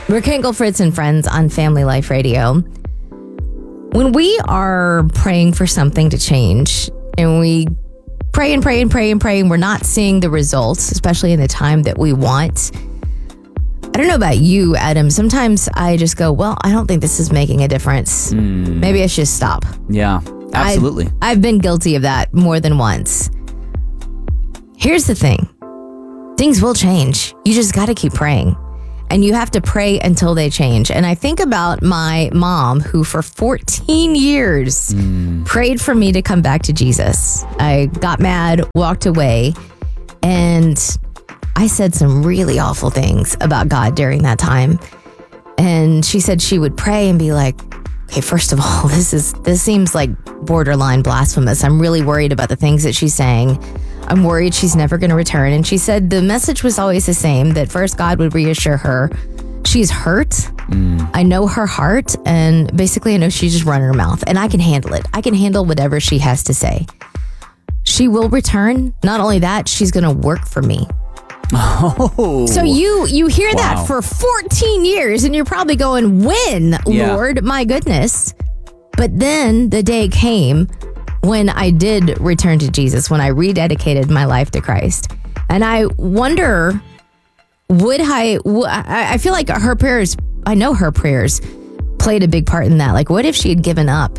We're Kangol, Fritz, and Friends on Family Life Radio. When we are praying for something to change, and we pray and pray and pray and pray, and we're not seeing the results, especially in the time that we want, I don't know about you, Adam. Sometimes I just go, well, I don't think this is making a difference. Maybe I should stop. Yeah, absolutely. I've been guilty of that more than once. Here's the thing. Things will change. You just got to keep praying. And you have to pray until they change. And I think about my mom, who for 14 years prayed for me to come back to Jesus. I got mad, walked away, and I said some really awful things about God during that time. And she said she would pray and be like, okay, first of all, this seems like borderline blasphemous. I'm really worried about the things that she's saying. I'm worried she's never going to return. And she said the message was always the same, that first God would reassure her. She's hurt. I know her heart. And basically I know she's just running her mouth, and I can handle it. I can handle whatever she has to say. She will return. Not only that, she's going to work for me. Oh. So you hear that for 14 years and you're probably going, when, Lord? My goodness. But then the day came when I did return to Jesus, when I rededicated my life to Christ. And I wonder, I feel like her prayers, I know her prayers played a big part in that. Like, what if she had given up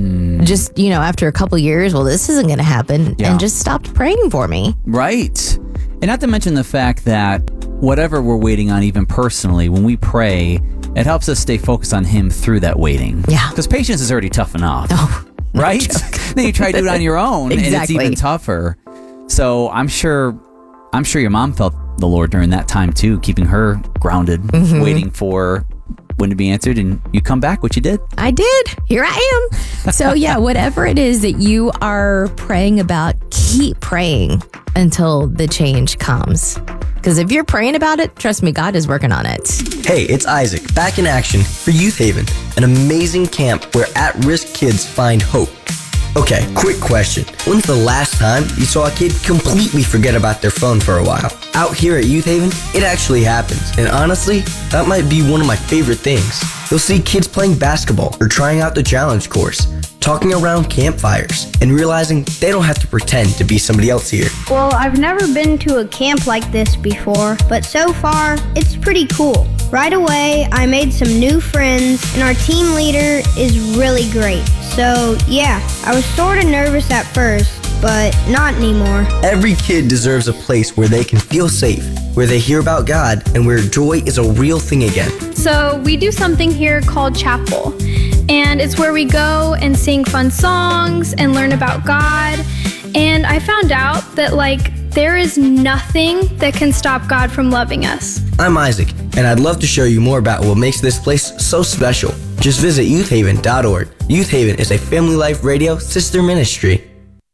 just, after a couple years? Well, this isn't going to happen, and just stopped praying for me. Right. And not to mention the fact that whatever we're waiting on, even personally, when we pray, it helps us stay focused on Him through that waiting. Yeah. Because patience is already tough enough. Oh. Right? Then you try to do it on your own, and it's even tougher. So I'm sure your mom felt the Lord during that time too, keeping her grounded, waiting for when to be answered, and you come back, which you did. I did. Here I am. So yeah, whatever it is that you are praying about, keep praying until the change comes. Because if you're praying about it, trust me, God is working on it. Hey, it's Isaac, back in action for Youth Haven, an amazing camp where at-risk kids find hope. Okay, quick question. When's the last time you saw a kid completely forget about their phone for a while? Out here at Youth Haven, it actually happens. And honestly, that might be one of my favorite things. You'll see kids playing basketball or trying out the challenge course, talking around campfires, and realizing they don't have to pretend to be somebody else here. Well, I've never been to a camp like this before, but so far, it's pretty cool. Right away, I made some new friends, and our team leader is really great. So, yeah, I was sort of nervous at first, but not anymore. Every kid deserves a place where they can feel safe, where they hear about God, and where joy is a real thing again. So we do something here called chapel, and it's where we go and sing fun songs and learn about God. And I found out that, there is nothing that can stop God from loving us. I'm Isaac, and I'd love to show you more about what makes this place so special. Just visit youthhaven.org. Youth Haven is a Family Life Radio sister ministry.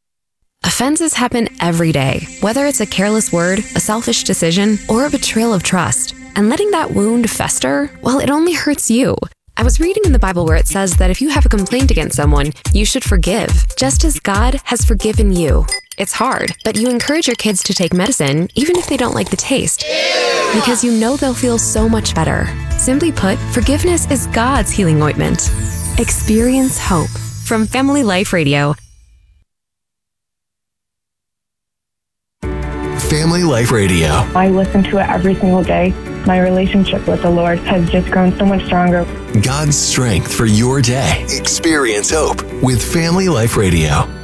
Offenses happen every day, whether it's a careless word, a selfish decision, or a betrayal of trust. And letting that wound fester, well, it only hurts you. I was reading in the Bible where it says that if you have a complaint against someone, you should forgive, just as God has forgiven you. It's hard, but you encourage your kids to take medicine, even if they don't like the taste, because you know they'll feel so much better. Simply put, forgiveness is God's healing ointment. Experience hope. From Family Life Radio. Family Life Radio. I listen to it every single day. My relationship with the Lord has just grown so much stronger. God's strength for your day. Experience hope with Family Life Radio.